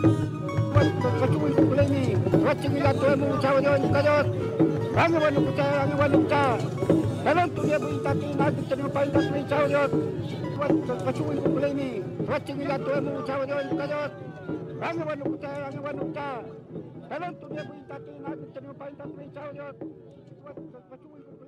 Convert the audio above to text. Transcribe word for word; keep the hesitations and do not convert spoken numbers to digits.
Kacung itu kulemi, kacung itu tuh mu cawajon kajot, rangi wanu kuca, rangi wanu kuca, dalam tu dia berita tinggal di terima paling tak boleh cawajon, kacung itu kulemi, kacung itu tuh mu cawajon kajot, rangi wanu kuca, rangi wanu kuca, dalam tu dia berita tinggal di terima paling tak boleh cawajon, kacung itu